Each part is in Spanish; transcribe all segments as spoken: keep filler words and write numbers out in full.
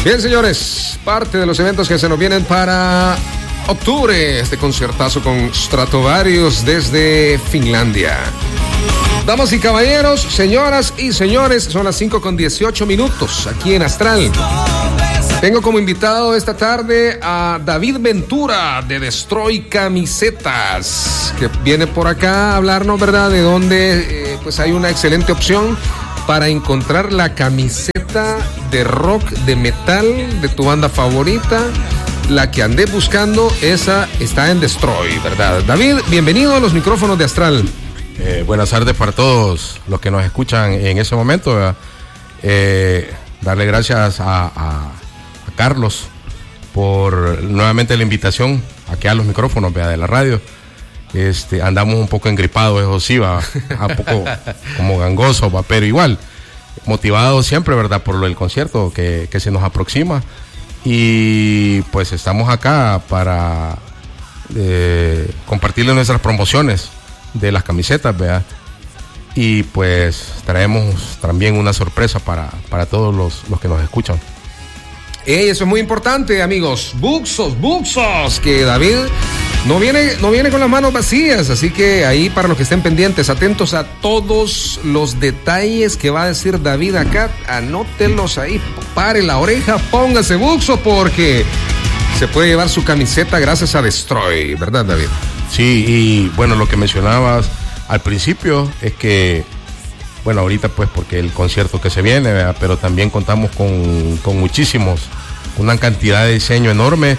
Bien, señores, parte de los eventos que se nos vienen para octubre, este conciertazo con Stratovarius desde Finlandia. Damas y caballeros, señoras y señores, son las cinco con dieciocho minutos aquí en Astral. Tengo como invitado esta tarde a David Ventura de Destroy Camisetas, que viene por acá a hablarnos, ¿verdad?, de dónde eh, pues hay una excelente opción para encontrar la camiseta de rock, de metal, de tu banda favorita. La que andé buscando, esa está en Destroy, ¿verdad? David, bienvenido a los micrófonos de Astral. Eh, buenas tardes para todos los que nos escuchan en ese momento. Eh, darle gracias a, a, a Carlos por nuevamente la invitación aquí a los micrófonos, ¿verdad?, de la radio. Este, andamos un poco engripados, eso sí, va, un poco como gangosos, va, pero igual, motivados siempre, ¿verdad?, por lo del concierto que, que se nos aproxima. Y pues estamos acá para eh, compartirles nuestras promociones de las camisetas, ¿verdad? Y pues traemos también una sorpresa para, para todos los, los que nos escuchan. Hey, eso es muy importante, amigos. Buxos, buxos, que David no viene, no viene con las manos vacías, así que ahí para los que estén pendientes, atentos a todos los detalles que va a decir David acá, anótelos ahí, pare la oreja, póngase buxo, porque se puede llevar su camiseta gracias a Destroy, ¿verdad, David? Sí, y bueno, lo que mencionabas al principio es que, bueno, ahorita pues porque el concierto que se viene, ¿verdad?, pero también contamos con, con muchísimos, una cantidad de diseño enorme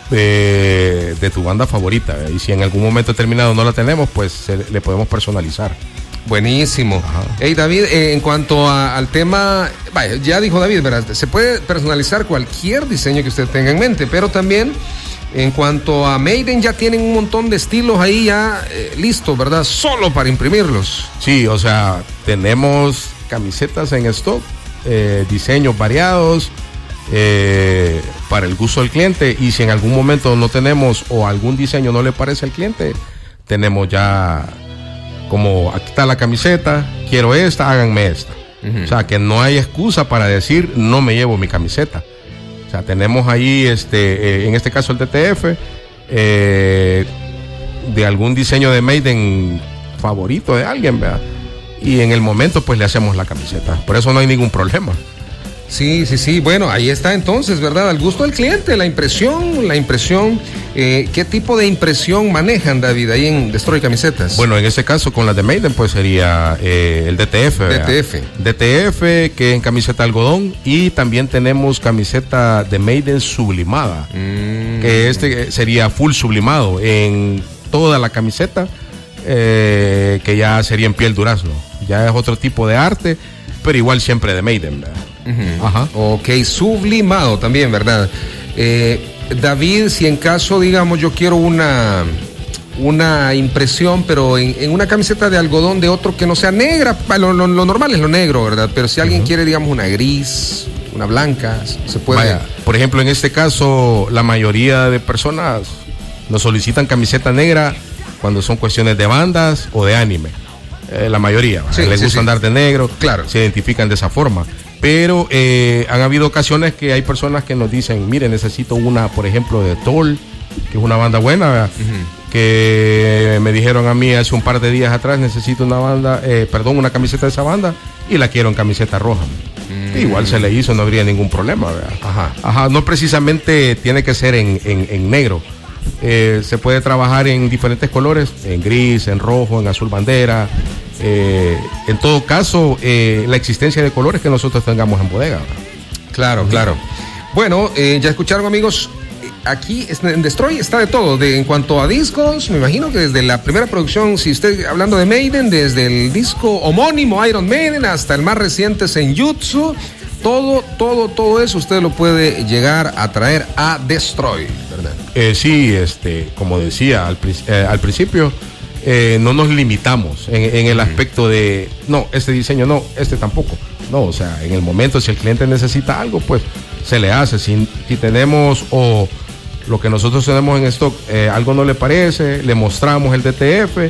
de, de tu banda favorita, ¿verdad? Y si en algún momento determinado no la tenemos, pues se, le podemos personalizar. Buenísimo. Ajá. Hey, David, eh, en cuanto a, al tema, vaya, ya dijo David, ¿verdad?, se puede personalizar cualquier diseño que usted tenga en mente, pero también en cuanto a Maiden ya tienen un montón de estilos ahí ya eh, listos, ¿verdad?, solo para imprimirlos. Sí, o sea, tenemos camisetas en stock, eh, diseños variados, eh, para el gusto del cliente, y si en algún momento no tenemos o algún diseño no le parece al cliente, tenemos ya como, aquí está la camiseta, quiero esta, háganme esta. Uh-huh. O sea, que no hay excusa para decir no me llevo mi camiseta. O sea, tenemos ahí, este, eh, en este caso el D T F, eh, de algún diseño de Maiden favorito de alguien, ¿verdad? Y en el momento pues le hacemos la camiseta, por eso no hay ningún problema. Sí, sí, sí, bueno, ahí está entonces, ¿verdad? Al gusto del cliente, la impresión, la impresión, eh, ¿qué tipo de impresión manejan, David, ahí en Destroy Camisetas? Bueno, en ese caso con las de Maiden pues sería eh, el D T F, ¿verdad? D T F. D T F, que es en camiseta de algodón, y también tenemos camiseta de Maiden sublimada, mm. que este sería full sublimado en toda la camiseta, eh, que ya sería en piel durazno, ya es otro tipo de arte, pero igual siempre de Maiden, ¿verdad? Uh-huh. Ajá. Ok, sublimado también, ¿verdad? Eh, David, si en caso, digamos, yo quiero una, una impresión, pero en, en una camiseta de algodón de otro que no sea negra, lo, lo, lo normal es lo negro, ¿verdad? Pero si alguien uh-huh. quiere, digamos, una gris, una blanca, se puede... Vaya, por ejemplo, en este caso, la mayoría de personas nos solicitan camiseta negra cuando son cuestiones de bandas o de anime. Eh, la mayoría, sí, les sí, gusta sí. andar de negro, claro, se identifican de esa forma. Pero eh, han habido ocasiones que hay personas que nos dicen, mire, necesito una, por ejemplo, de Toll, que es una banda buena, uh-huh. que me dijeron a mí hace un par de días atrás, necesito una banda, eh, perdón, una camiseta de esa banda, y la quiero en camiseta roja. Uh-huh. Igual se le hizo, no habría ningún problema, ¿verdad? Ajá. Ajá, no precisamente tiene que ser en, en, en negro. Eh, se puede trabajar en diferentes colores, en gris, en rojo, en azul bandera. Eh, en todo caso, eh, la existencia de colores que nosotros tengamos en bodega. Claro, uh-huh. claro. Bueno, eh, ya escucharon, amigos, aquí en Destroy está de todo. De, en cuanto a discos, me imagino que desde la primera producción, si usted hablando de Maiden, desde el disco homónimo Iron Maiden hasta el más reciente Senjutsu, todo, todo, todo eso usted lo puede llegar a traer a Destroy, ¿verdad? Eh, sí, este, como decía al, eh, al principio, eh, no nos limitamos en, en el aspecto de, no, este diseño no, este tampoco. No, o sea, en el momento si el cliente necesita algo, pues se le hace. Si, si tenemos o lo que nosotros tenemos en stock, eh, algo no le parece, le mostramos el D T F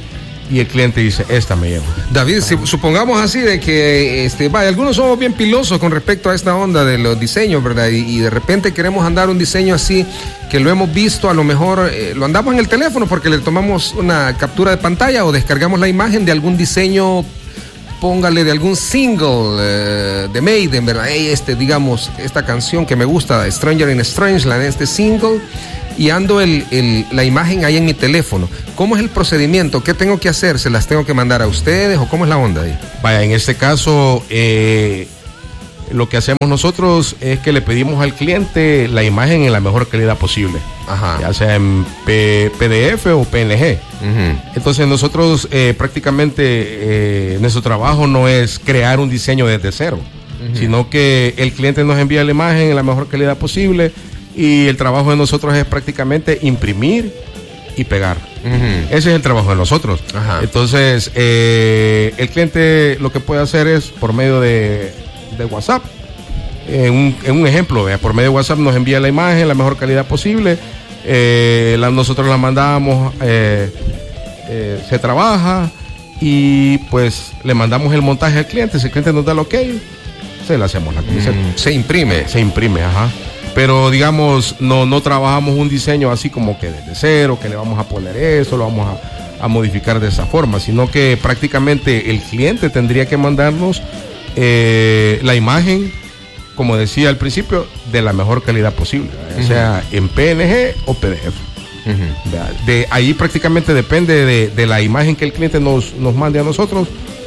y el cliente dice, esta me llevo. David, si, supongamos así de que, este, vaya, algunos somos bien pilosos con respecto a esta onda de los diseños, ¿verdad? Y, y de repente queremos andar un diseño así, que lo hemos visto, a lo mejor eh, lo andamos en el teléfono porque le tomamos una captura de pantalla o descargamos la imagen de algún diseño, póngale de algún single eh, de Maiden, ¿verdad? Hey, este, digamos, esta canción que me gusta, Stranger in Strangeland, este single, y ando el, el, la imagen ahí en mi teléfono. ¿Cómo es el procedimiento? ¿Qué tengo que hacer? ¿Se las tengo que mandar a ustedes o cómo es la onda ahí? Vaya, en este caso, eh, lo que hacemos nosotros es que le pedimos al cliente la imagen en la mejor calidad posible. Ajá. Ya sea en P D F o P N G. Uh-huh. Entonces nosotros eh, prácticamente eh, nuestro trabajo no es crear un diseño desde cero, uh-huh. sino que el cliente nos envía la imagen en la mejor calidad posible. Y el trabajo de nosotros es prácticamente imprimir y pegar. Uh-huh. Ese es el trabajo de nosotros. Ajá. Entonces, eh, el cliente lo que puede hacer es por medio de, de WhatsApp. En un, en un ejemplo, ¿vea? Por medio de WhatsApp nos envía la imagen en la mejor calidad posible. Eh, la, nosotros la mandamos, eh, eh, se trabaja y pues le mandamos el montaje al cliente. Si el cliente nos da el ok, se le hacemos la camiseta. Mm, se imprime. Se imprime, ajá. Pero digamos, no, no trabajamos un diseño así como que desde cero, que le vamos a poner eso, lo vamos a, a modificar de esa forma, sino que prácticamente el cliente tendría que mandarnos eh, la imagen, como decía al principio, de la mejor calidad posible, uh-huh. o sea, en P N G o P D F. Uh-huh. De ahí prácticamente depende de, de la imagen que el cliente nos, nos mande a nosotros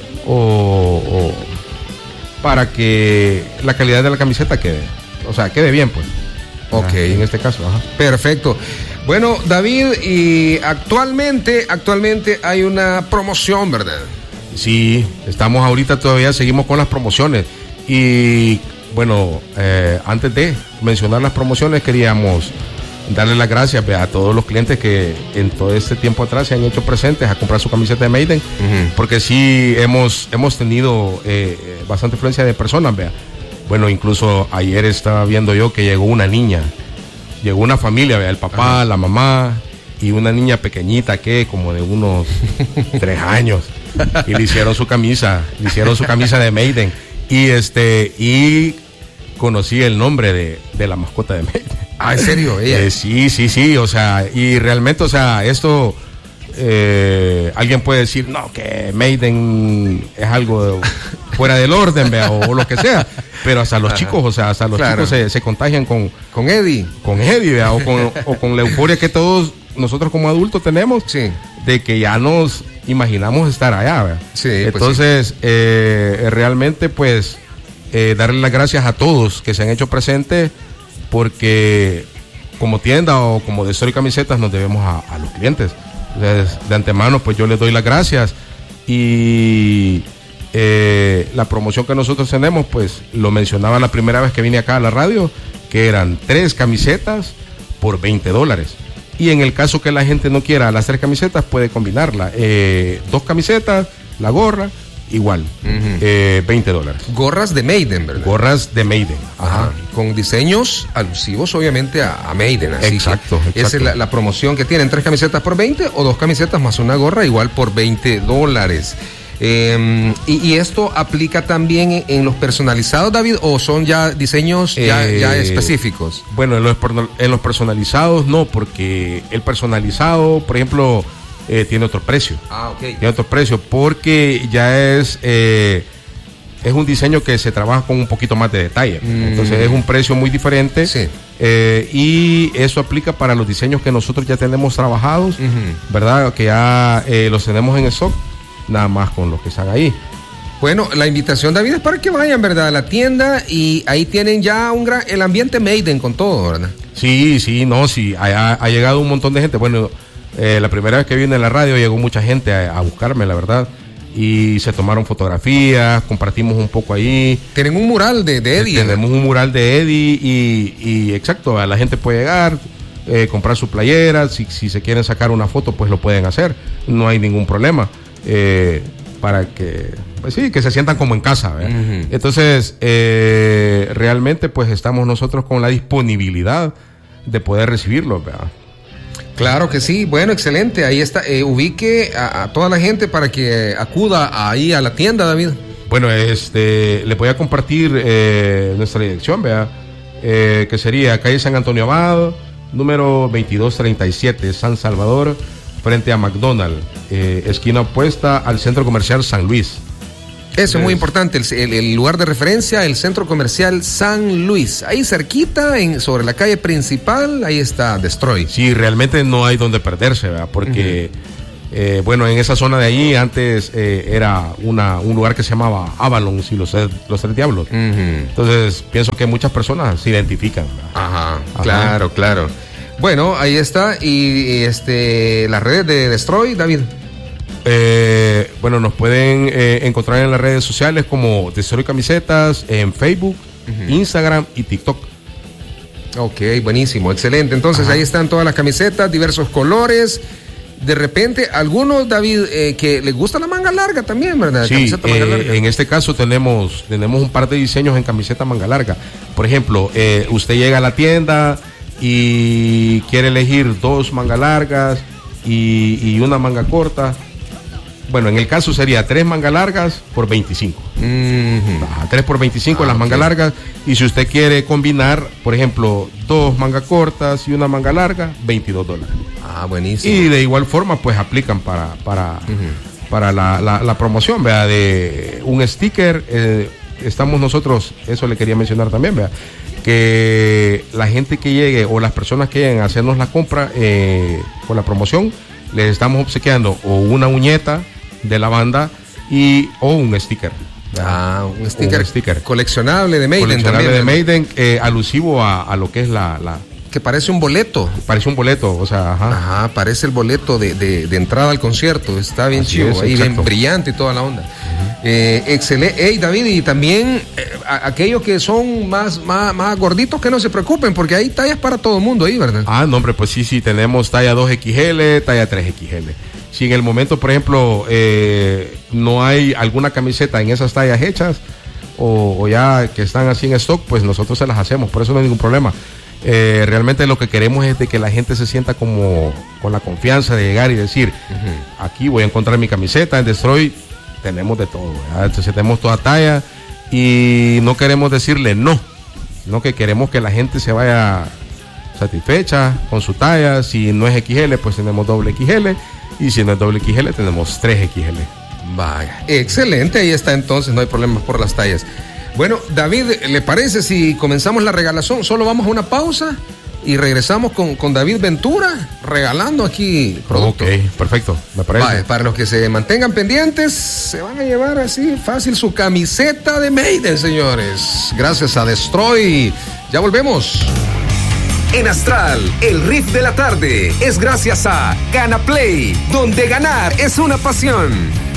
o, o para que la calidad de la camiseta quede. O sea, quede bien, pues. Ok. En este caso, ajá. Perfecto. Bueno, David, y actualmente, actualmente hay una promoción, ¿verdad? Sí, estamos ahorita todavía, seguimos con las promociones. Y bueno, eh, antes de mencionar las promociones, queríamos darle las gracias a todos los clientes que en todo este tiempo atrás se han hecho presentes a comprar su camiseta de Maiden, uh-huh. porque sí hemos, hemos tenido eh, bastante influencia de personas, vea. Bueno, incluso ayer estaba viendo yo que llegó una niña, llegó una familia, ¿vea? El papá, ajá. la mamá y una niña pequeñita que como de unos tres años y le hicieron su camisa, le hicieron su camisa de Maiden y este y conocí el nombre de, de la mascota de Maiden. Ah, ¿en serio? ¿Ella? Eh, sí, sí, sí, o sea, y realmente, o sea, esto eh, alguien puede decir, no, que Maiden es algo fuera del orden, ¿vea? O, o lo que sea. Pero hasta los Ajá. chicos, o sea, hasta los claro. chicos se, se contagian con, con Eddie. Con Eddie, ¿vea? O con, o con la euforia que todos nosotros como adultos tenemos, sí. de que ya nos imaginamos estar allá, ¿vea? Sí, entonces, pues sí. eh, realmente, pues, eh, darle las gracias a todos que se han hecho presentes, porque como tienda o como de Story Camisetas nos debemos a, a los clientes. Entonces, de antemano, pues yo les doy las gracias y... Eh, la promoción que nosotros tenemos, pues lo mencionaba la primera vez que vine acá a la radio, que eran tres camisetas por veinte dólares. Y en el caso que la gente no quiera las tres camisetas, puede combinarla. Eh, dos camisetas, la gorra, igual, uh-huh. eh, veinte dólares. Gorras de Maiden, ¿verdad? Gorras de Maiden. Ajá. Ajá. Con diseños alusivos, obviamente, a, a Maiden. Así exacto, que exacto. Esa es la, la promoción que tienen, tres camisetas por veinte o dos camisetas más una gorra, igual por veinte dólares. Eh, y, y esto aplica también en, en los personalizados, David, o son ya diseños ya, eh, ya específicos. Bueno, en los, en los personalizados no, porque el personalizado, por ejemplo, eh, tiene otro precio. Ah, ok. Tiene otro precio porque ya es eh, es un diseño que se trabaja con un poquito más de detalle. Mm. Entonces es un precio muy diferente. Sí. Eh, y eso aplica para los diseños que nosotros ya tenemos trabajados, uh-huh. ¿verdad? Que ya eh, los tenemos en stock. Nada más con los que están ahí. Bueno, la invitación, David, es para que vayan, ¿verdad? A la tienda y ahí tienen ya un gran, el ambiente Maiden con todo, ¿verdad? Sí, sí, no, sí, ha, ha llegado un montón de gente. Bueno, eh, la primera vez que vine a la radio llegó mucha gente a, a buscarme, la verdad. Y se tomaron fotografías, compartimos un poco ahí. Tienen un mural de, de Eddie. Tenemos ¿verdad? un mural de Eddie y, y exacto, la gente puede llegar, eh, comprar su playera. Si, si se quieren sacar una foto, pues lo pueden hacer. No hay ningún problema. Eh, para que pues sí, que se sientan como en casa, ¿verdad? Uh-huh. Entonces eh, realmente pues estamos nosotros con la disponibilidad de poder recibirlos, ¿verdad? Claro que sí, bueno, excelente, ahí está, eh, ubique a, a toda la gente para que acuda ahí a la tienda, David. Bueno, este, les voy a compartir eh, nuestra dirección, ¿verdad? Eh, que sería calle San Antonio Abad, número veintidós treinta y siete, San Salvador, frente a McDonald's, eh, esquina opuesta al Centro Comercial San Luis. Eso es muy importante, el, el, el lugar de referencia, el Centro Comercial San Luis, ahí cerquita, en, sobre la calle principal, ahí está Destroy. Sí, realmente no hay donde perderse, ¿verdad? Porque, uh-huh. eh, bueno, en esa zona de ahí antes eh, era una, un lugar que se llamaba Avalon, y los, los Tres Diablos. Uh-huh. Entonces, pienso que muchas personas se identifican, ¿verdad? Ajá, Ajá, claro, claro. Bueno, ahí está, y este, las redes de Destroy, David. Eh, bueno, nos pueden eh, encontrar en las redes sociales como Destroy Camisetas, en Facebook, uh-huh. Instagram y TikTok. Ok, buenísimo, excelente. Entonces Ajá. ahí están todas las camisetas, diversos colores. De repente, algunos, David, eh, que les gusta la manga larga también, ¿verdad? Sí, camiseta manga eh, larga. En este caso tenemos, tenemos un par de diseños en camiseta manga larga. Por ejemplo, eh, usted llega a la tienda y quiere elegir dos mangas largas y, y una manga corta. Bueno, en el caso sería tres mangas largas por veinticinco. Mm-hmm. Ajá, tres por veinticinco ah, las mangas okay. largas. Y si usted quiere combinar, por ejemplo, dos mangas cortas y una manga larga, veintidós dólares. Ah, buenísimo. Y de igual forma, pues aplican para, para, uh-huh. para la, la, la promoción, ¿verdad? De un sticker. Eh, estamos nosotros, eso le quería mencionar también, ¿verdad? Que la gente que llegue o las personas que lleguen a hacernos la compra eh, con la promoción, les estamos obsequiando o una uñeta de la banda y o un sticker. Ah, un sticker, un sticker coleccionable de Maiden coleccionable también, de Maiden eh, alusivo a, a lo que es la, la que parece un boleto parece un boleto, o sea, ajá, ajá parece el boleto de, de, de entrada al concierto, está bien Así chivo, es, ahí bien brillante y toda la onda. Uh-huh. eh, excelente. Hey, David, y también eh, a, aquellos que son más, más, más gorditos, que no se preocupen, porque hay tallas para todo el mundo ahí, ¿verdad? Ah, no, hombre, pues sí, sí, tenemos talla dos equis ele, talla tres equis ele. Si en el momento, por ejemplo, eh, no hay alguna camiseta en esas tallas hechas o, o ya que están así en stock, pues nosotros se las hacemos, por eso no hay ningún problema. Eh, realmente lo que queremos es de que la gente se sienta como con la confianza de llegar y decir, uh-huh. aquí voy a encontrar mi camiseta, en Destroy tenemos de todo, ¿verdad? Entonces tenemos toda talla y no queremos decirle no, sino que queremos que la gente se vaya satisfecha con su talla. Si no es equis ele, pues tenemos doble equis ele. Y si no es doble equis ele, tenemos tres equis ele. Vaya, excelente, ahí está entonces, no hay problemas por las tallas. Bueno, David, ¿le parece si comenzamos la regalación? Solo vamos a una pausa y regresamos con, con David Ventura regalando aquí productos. Ok, perfecto, me parece. Vaya, para los que se mantengan pendientes, se van a llevar así fácil su camiseta de Maiden, señores. Gracias a Destroy. Ya volvemos. En Astral, el riff de la tarde es gracias a Gana Play, donde ganar es una pasión.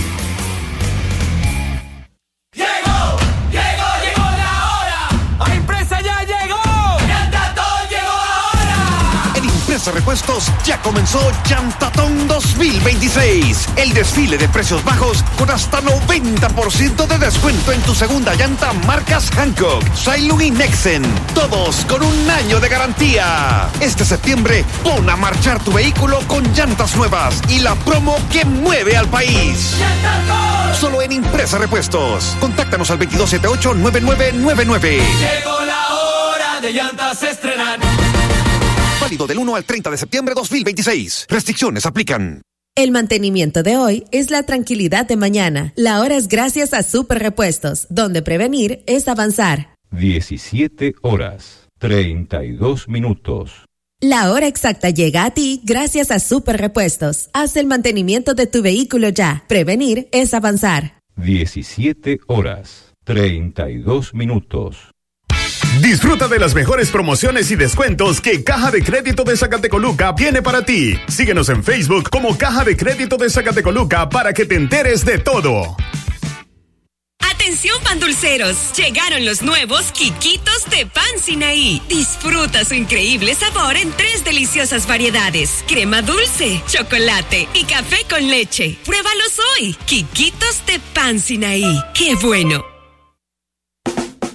Llegó, llegó, llegó la hora. A Impresa ya llegó. Llantatón llegó ahora. En Impresa Repuestos ya comenzó Llantatón dos mil veintiséis. El desfile de precios bajos con hasta noventa por ciento de descuento en tu segunda llanta marcas Hankook, Sailun y Nexen. Todos con un año de garantía. Este septiembre pon a marchar tu vehículo con llantas nuevas y la promo que mueve al país. ¡Llantatón! Solo en Impresa Repuestos. Contáctanos al veintidós setenta y ocho, noventa y nueve noventa y nueve. Llegó la hora de llantas estrenar. Válido del uno al treinta de septiembre de dos mil veintiséis. Restricciones aplican. El mantenimiento de hoy es la tranquilidad de mañana. La hora es gracias a Super Repuestos, donde prevenir es avanzar. diecisiete horas, treinta y dos minutos. La hora exacta llega a ti gracias a Super Repuestos. Haz el mantenimiento de tu vehículo ya. Prevenir es avanzar. diecisiete horas, treinta y dos minutos. Disfruta de las mejores promociones y descuentos que Caja de Crédito de Zacatecoluca tiene para ti. Síguenos en Facebook como Caja de Crédito de Zacatecoluca para que te enteres de todo. Atención, pan dulceros, llegaron los nuevos Quiquitos de Pan Sinaí. Disfruta su increíble sabor en tres deliciosas variedades: crema dulce, chocolate y café con leche. Pruébalos hoy. Quiquitos de Pan Sinaí. ¡Qué bueno!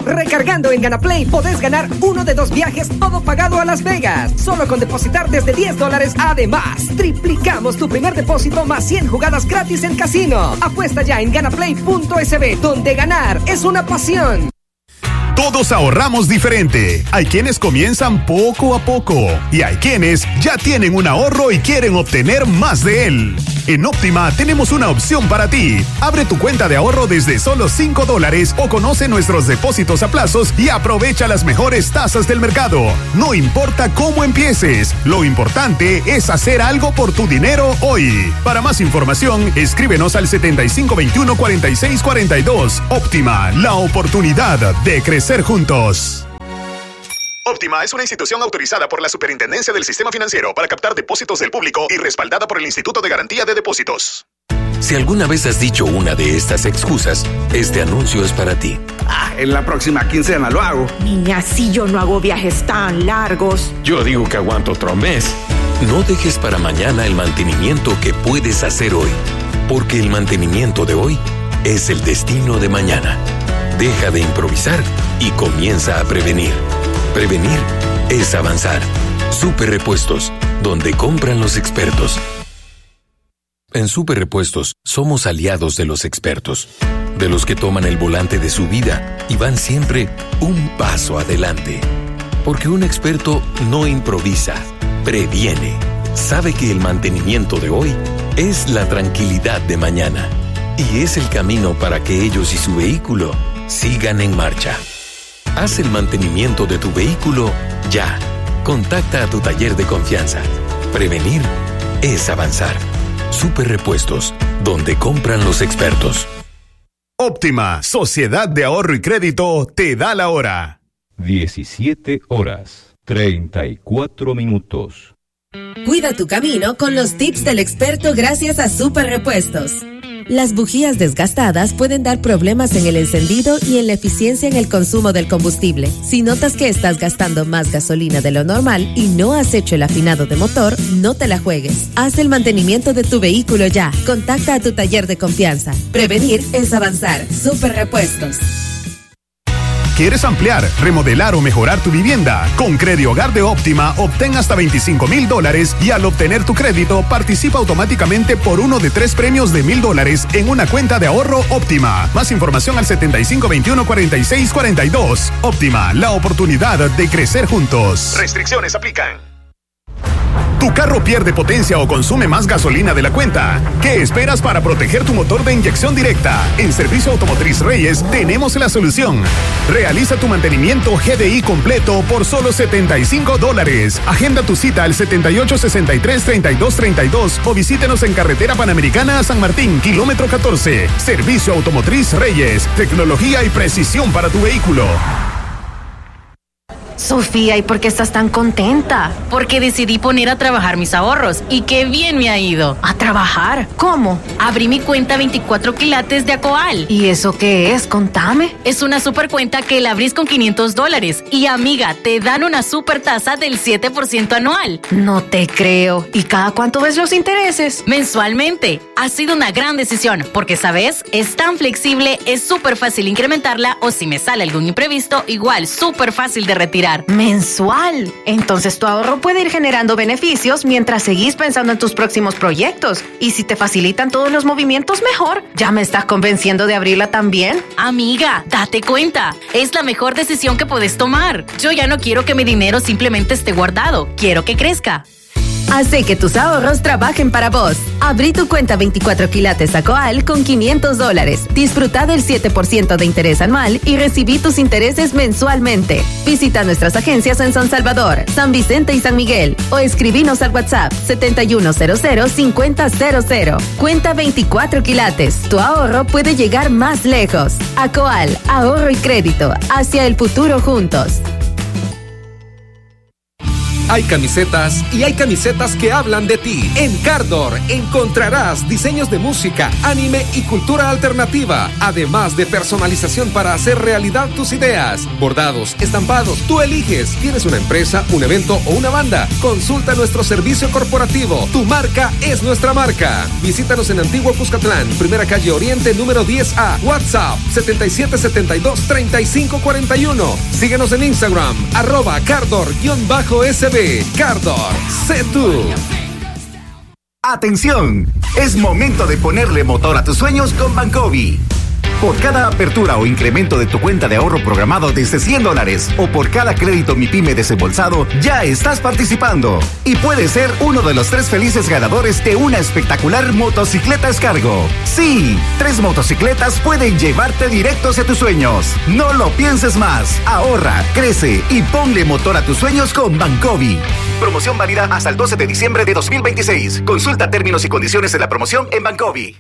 Recargando en GanaPlay podés ganar uno de dos viajes todo pagado a Las Vegas. Solo con depositar desde diez dólares. Además, triplicamos tu primer depósito más cien jugadas gratis en casino. Apuesta ya en ganaplay punto es be, donde ganar es una pasión. Todos ahorramos diferente. Hay quienes comienzan poco a poco y hay quienes ya tienen un ahorro y quieren obtener más de él. En Óptima tenemos una opción para ti. Abre tu cuenta de ahorro desde solo cinco dólares o conoce nuestros depósitos a plazos y aprovecha las mejores tasas del mercado. No importa cómo empieces, lo importante es hacer algo por tu dinero hoy. Para más información, escríbenos al setenta y cinco veintiuno cuarenta y seis cuarenta y dos. Óptima, la oportunidad de crecer juntos. Óptima es una institución autorizada por la Superintendencia del Sistema Financiero para captar depósitos del público y respaldada por el Instituto de Garantía de Depósitos. Si alguna vez has dicho una de estas excusas, este anuncio es para ti. Ah, en la próxima quincena lo hago. Niña, si yo no hago viajes tan largos. Yo digo que aguanto otro mes. No dejes para mañana el mantenimiento que puedes hacer hoy, porque el mantenimiento de hoy es el destino de mañana. Deja de improvisar y comienza a prevenir. Prevenir es avanzar. Super Repuestos, donde compran los expertos. En Super Repuestos somos aliados de los expertos, de los que toman el volante de su vida y van siempre un paso adelante. Porque un experto no improvisa, previene. Sabe que el mantenimiento de hoy es la tranquilidad de mañana. Y es el camino para que ellos y su vehículo sigan en marcha. Haz el mantenimiento de tu vehículo ya. Contacta a tu taller de confianza. Prevenir es avanzar. Super Repuestos, donde compran los expertos. Óptima, Sociedad de Ahorro y Crédito, te da la hora. diecisiete horas, treinta y cuatro minutos. Cuida tu camino con los tips del experto gracias a Super Repuestos. Las bujías desgastadas pueden dar problemas en el encendido y en la eficiencia en el consumo del combustible. Si notas que estás gastando más gasolina de lo normal y no has hecho el afinado de motor, no te la juegues. Haz el mantenimiento de tu vehículo ya. Contacta a tu taller de confianza. Prevenir es avanzar. Super Repuestos. ¿Quieres ampliar, remodelar o mejorar tu vivienda? Con Crédito Hogar de Óptima, obtén hasta veinticinco mil dólares y al obtener tu crédito, participa automáticamente por uno de tres premios de mil dólares en una cuenta de ahorro Óptima. Más información al setenta y cinco veintiuno cuarenta y seis cuarenta y dos. Óptima, la oportunidad de crecer juntos. Restricciones aplican. ¿Tu carro pierde potencia o consume más gasolina de la cuenta? ¿Qué esperas para proteger tu motor de inyección directa? En Servicio Automotriz Reyes tenemos la solución. Realiza tu mantenimiento G D I completo por solo setenta y cinco dólares. Agenda tu cita al setenta y ocho sesenta y tres treinta y dos treinta y dos o visítenos en Carretera Panamericana a San Martín, kilómetro catorce. Servicio Automotriz Reyes. Tecnología y precisión para tu vehículo. Sofía, ¿y por qué estás tan contenta? Porque decidí poner a trabajar mis ahorros y qué bien me ha ido. ¿A trabajar? ¿Cómo? Abrí mi cuenta veinticuatro quilates de Acoal. ¿Y eso qué es? Contame. Es una super cuenta que la abrís con quinientos dólares y, amiga, te dan una super tasa del siete por ciento anual. No te creo. ¿Y cada cuánto ves los intereses? Mensualmente. Ha sido una gran decisión porque, ¿sabes? Es tan flexible, es súper fácil incrementarla o si me sale algún imprevisto, igual súper fácil de retirar. Mensual. Entonces tu ahorro puede ir generando beneficios mientras seguís pensando en tus próximos proyectos. Y si te facilitan todos los movimientos, mejor. ¿Ya me estás convenciendo de abrirla también? Amiga, date cuenta. Es la mejor decisión que puedes tomar. Yo ya no quiero que mi dinero simplemente esté guardado. Quiero que crezca. Hace que tus ahorros trabajen para vos. Abrí tu cuenta veinticuatro quilates Acoal con quinientos dólares. Disfruta del siete por ciento de interés anual y recibí tus intereses mensualmente. Visita nuestras agencias en San Salvador, San Vicente y San Miguel o escribinos al WhatsApp setenta y uno cero cero cincuenta cero cero. Cuenta veinticuatro quilates. Tu ahorro puede llegar más lejos. Acoal, ahorro y crédito. Hacia el futuro juntos. Hay camisetas y hay camisetas que hablan de ti. En Cardor encontrarás diseños de música, anime y cultura alternativa, además de personalización para hacer realidad tus ideas. Bordados, estampados, tú eliges. ¿Tienes una empresa, un evento o una banda? Consulta nuestro servicio corporativo. Tu marca es nuestra marca. Visítanos en Antiguo Cuscatlán, primera calle Oriente, número diez A. WhatsApp setenta y siete setenta y dos treinta y cinco cuarenta y uno. Síguenos en Instagram, arroba Cardor-S B. Cardor, sé tú. Atención, es momento de ponerle motor a tus sueños con Bancovi. Por cada apertura o incremento de tu cuenta de ahorro programado desde cien dólares o por cada crédito MiPyme desembolsado, ya estás participando. Y puedes ser uno de los tres felices ganadores de una espectacular motocicleta Escargo. Sí, tres motocicletas pueden llevarte directo hacia tus sueños. No lo pienses más. Ahorra, crece y ponle motor a tus sueños con Bancovi. Promoción válida hasta el doce de diciembre de dos mil veintiséis. Consulta términos y condiciones de la promoción en Bancovi.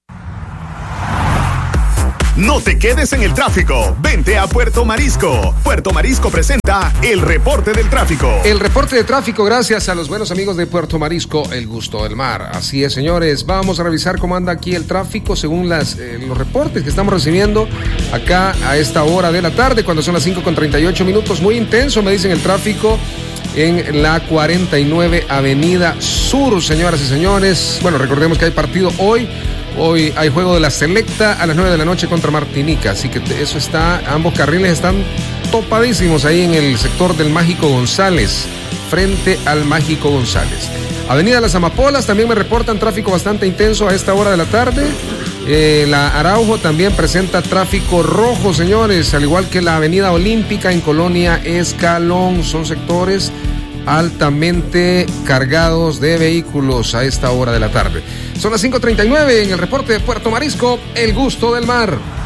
No te quedes en el tráfico. Vente a Puerto Marisco. Puerto Marisco presenta el reporte del tráfico. El reporte de tráfico gracias a los buenos amigos de Puerto Marisco, el gusto del mar. Así es, señores. Vamos a revisar cómo anda aquí el tráfico según las, eh, los reportes que estamos recibiendo acá a esta hora de la tarde, cuando son las cinco con treinta y ocho minutos. Muy intenso, me dicen, el tráfico en la cuarenta y nueve Avenida Sur, señoras y señores. Bueno, recordemos que hay partido hoy. Hoy hay juego de la Selecta a las nueve de la noche contra Martinica, así que eso está, ambos carriles están topadísimos ahí en el sector del Mágico González, frente al Mágico González. Avenida Las Amapolas también me reportan tráfico bastante intenso a esta hora de la tarde. Eh, la Araujo también presenta tráfico rojo, señores, al igual que la Avenida Olímpica en Colonia Escalón. Son sectores altamente cargados de vehículos a esta hora de la tarde. Son las cinco treinta y nueve en el reporte de Puerto Marisco, el gusto del mar.